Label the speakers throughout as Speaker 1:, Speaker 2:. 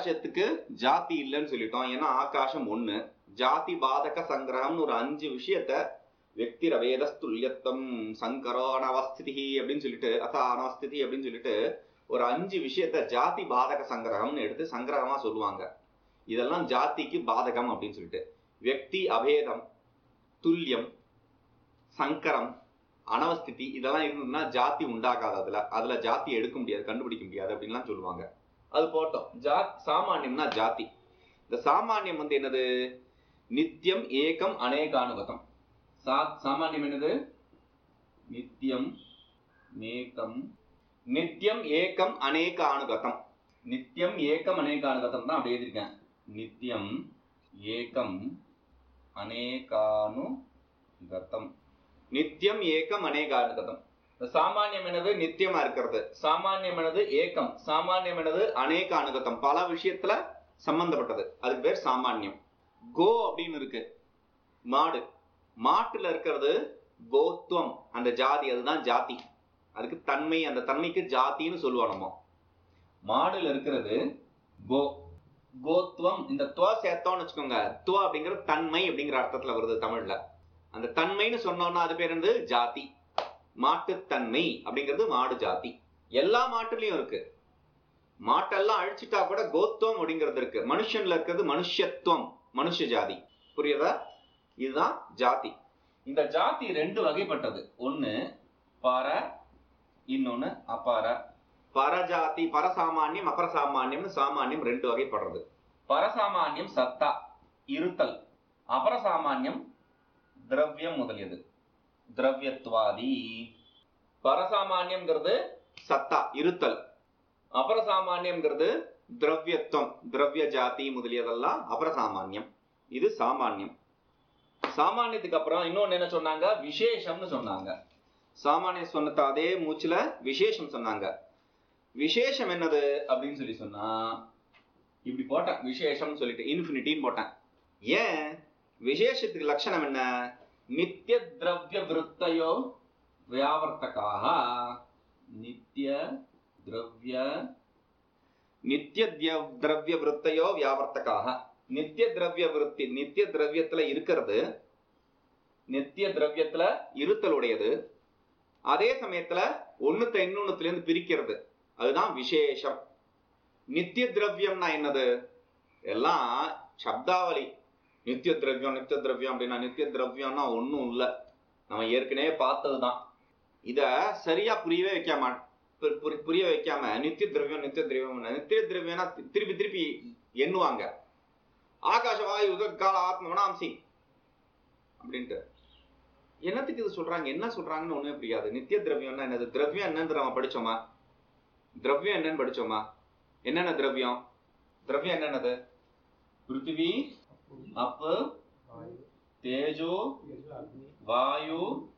Speaker 1: ஆகாசத்துக்கு ஜாதி இல்லைன்னு சொல்லிட்டோம். ஏன்னா ஆகாசம் ஒண்ணு. ஜாதி பாதக சங்கிரகம்னு ஒரு 5 விஷயத்த வெக்திர வேதஸ்துல்யத்தம் சங்கரோ அனவஸ்திதி அப்படின்னு சொல்லிட்டு அனவஸ்திதி அப்படின்னு சொல்லிட்டு ஒரு 5 விஷயத்த ஜாதி பாதக சங்கிரகம்னு எடுத்து சங்கிரகமா சொல்லுவாங்க. இதெல்லாம் ஜாதிக்கு பாதகம் அப்படின்னு சொல்லிட்டு வெக்தி அபேதம் துல்லியம் சங்கரம் அனவஸ்திதி இதெல்லாம் இருந்ததுன்னா ஜாதி உண்டாகாது. அதுல ஜாதி எடுக்க முடியாது, கண்டுபிடிக்க முடியாது அப்படின்லாம் சொல்லுவாங்க. அது போட்டோம். சாமானியம்னா ஜாதி. இந்த சாமானியம் என்னது? நித்தியம் ஏகம் அநேகானுகதம். சாமானியம் என்னது? நித்தியம் ஏகம் அநேகானுகதம். நித்தியம் ஏகம் அநேகானுகதம் தான் அப்படி எழுதியிருக்கேன். நித்தியம் ஏகம் அநேகானுகதம். நித்தியம் ஏகம் அநேகானுகதம். சாமானியம் என்னது? நித்தியமா இருக்கிறது. சாமானியம் என்னது? ஏகம். சாமானியம் என்னது? அநேக அனுகதம், பல விஷயத்துல சம்பந்தப்பட்டது. அதுக்கு பேர் சாமானியம். கோ அப்படின்னு இருக்கு, மாடு. மாட்டுல இருக்கிறது கோத்துவம், அந்த ஜாதி, அதுதான் ஜாதி. அதுக்கு தன்மை, அந்த தன்மைக்கு ஜாத்தின்னு சொல்லுவோம் நம்ம. மாடுல இருக்கிறது கோ, கோத்துவம். இந்த துவ சேர்த்தோம்னு வச்சுக்கோங்க, துவ அப்படிங்கிறது தன்மை அப்படிங்கிற அர்த்தத்துல வருது தமிழ்ல. அந்த தன்மைன்னு சொன்னோம்னா அது பேர் என்னது? ஜாதி. மாட்டுத்தன்மை அப்படிங்கிறது மாடு ஜாதி. எல்லா மாட்டுலயும் இருக்கு. மாட்டெல்லாம் அழிச்சிட்டா கூட கோத்துவம் அப்படிங்கிறது இருக்கு. மனுஷன்ல இருக்கிறது மனுஷத்துவம், மனுஷ ஜாதி. புரியுதா? இதுதான் ஜாதி. இந்த ஜாதி 2 வகைப்பட்டது. ஒண்ணு பர, இன்னொன்னு அபர. பரஜாதி, பரசாமானியம் அபரசாமானியம். சாமானியம் 2 வகைப்படுறது. பரசாமானியம் சத்தா, இருத்தல். அபரசாமானியம் திரவியம் முதலியது, திரவியத்வாதி. பரசாமானியம்ங்கிறது சத்தா, இருத்தல். அபரசாமானியம்ங்கிறது திரவியத்துவம், திரவிய ஜாதி முதலியதெல்லாம் அபரசாமானியம். இது சாமானியம். சாமானியத்துக்கு அப்புறம் இன்னொன்னு என்ன சொன்னாங்க? விசேஷம்னு சொன்னாங்க. சாமானியம் சொன்னத அதே மூச்சுல விசேஷம் சொன்னாங்க. விசேஷம் என்னது அப்படின்னு சொன்னா இப்படி போட்டேன். விசேஷம் சொல்லிட்டு இன்ஃபினிட்டின்னு போட்டேன். ஏன்? விசேஷத்துக்கு லட்சணம் என்ன? நித்திய திரவிய விருத்தையோ வியாவர்த்தகாக. நித்திய திரவிய விருத்தையோ வியாவர்த்தகாக. நித்திய திரவிய விருத்தி, நித்திய திரவியத்துல இருக்கிறது, நித்திய திரவியத்துல இருத்தலுடையது. அதே சமயத்துல ஒண்ணுத்த இன்னொன்னுத்துல இருந்து பிரிக்கிறது, அதுதான் விசேஷம். நித்திய திரவியம்னா என்னது? எல்லாம் சப்தாவளி. நித்திய திரவியம் நித்திய திரவியம் அப்படின்னா நித்திய திரவியம்னா ஒன்றும் இல்லை, நம்ம ஏற்கனவே பார்த்ததுதான். இத சரியா புரிய வைக்காம நித்திய திரவியம் நித்திய திரவியம், நித்திய திரவியம்னா திருப்பி திருப்பி எண்ணுவாங்க. ஆகாச வாயு உதகால ஆத்ம மனாம்சி அப்படின்ட்டு என்னத்துக்கு இது சொல்றாங்க, என்ன சொல்றாங்கன்னு ஒண்ணுமே புரியாது. நித்திய திரவியம்னா என்னது? திரவியம் என்னன்னு நம்ம படிச்சோமா? திரவியம் என்னன்னு படிச்சோமா? என்னென்ன திரவியம்? திரவியம் என்னன்னது? பிருத்திவி, அப்பு, தேஜோ, வாயு,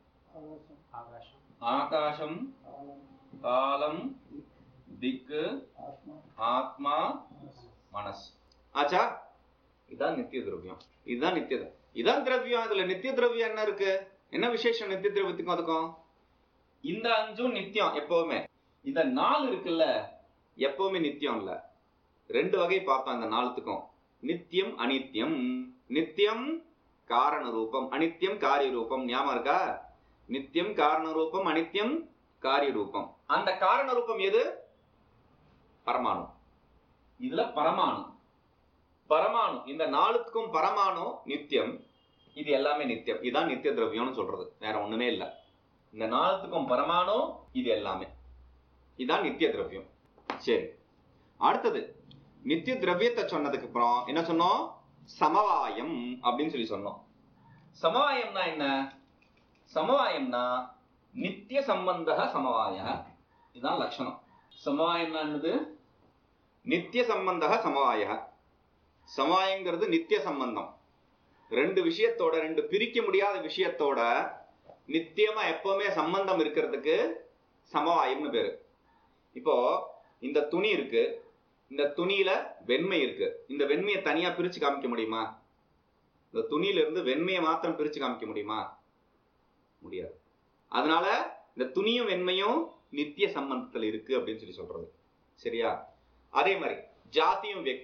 Speaker 1: ஆகாசம், காலம், திக்கு, ஆத்மா, மனசு. ஆச்சா? இதான் நித்திய திரவியம். இதுதான் நித்தியம், இதான் திரவியம். இதுல நித்திய திரவியம் என்ன இருக்கு? என்ன விசேஷம் நித்திய திரவியத்துக்கும் அதுக்கும்? இந்த 5 நித்தியம் எப்பவுமே. இந்த 4 இருக்குல்ல, எப்பவுமே நித்தியம் இல்ல. 2 வகை பார்த்தோம் இந்த 4த்துக்கும். நித்தியம் அனித்தியம். நித்தியம் காரண ரூபம், அனித்தியம் காரிய ரூபம். ஞாபகம் இருக்கா? நித்தியம் காரண ரூபம், அனித்தியம் காரிய ரூபம். அந்த காரண ரூபம் எது? பரமாணு. இதுல பரமாணு, பரமாணு. இந்த 4த்துக்கும் பரமாணு நித்தியம். இது எல்லாமே நித்தியம். இதுதான் நித்திய திரவியம்னு சொல்றது, வேற ஒண்ணுமே இல்ல. இந்த 4த்துக்கும் பரமாணு, இது எல்லாமே. இதுதான் நித்திய திரவியம். சரி, அடுத்தது நித்திய திரவியத்தை சொன்னதுக்கு அப்புறம் என்ன சொன்னோம்? சமவாயம் அப்படின்னு சொன்னோம். சமவாயம்னா என்ன? சமவாயம்னா நித்திய சம்பந்த சமவாய. இதுதான் லட்சணம். சமவாயம்னா என்னது? நித்திய சம்பந்த சமவாய. சமவாயங்கிறது நித்திய சம்பந்தம். 2 விஷயத்தோட, 2 பிரிக்க முடியாத விஷயத்தோட நித்தியமா எப்பவுமே சம்பந்தம் இருக்கிறதுக்கு சமவாயம்னு பேரு. இப்போ இந்த துணி இருக்கு, இந்த துணியில வெண்மை இருக்கு. இந்த வெண்மையை தனியா பிரிச்சு காமிக்க முடியுமா? இந்த துணியில இருந்து வெண்மையை மாத்திரம் பிரிச்சு காமிக்க முடியுமா? முடியாது. அதனால இந்த துணியும் வெண்மையும் நித்திய சம்பந்தத்தில் இருக்கு அப்படின்னு சொல்றது. சரியா? அதே மாதிரி ஜாதியும்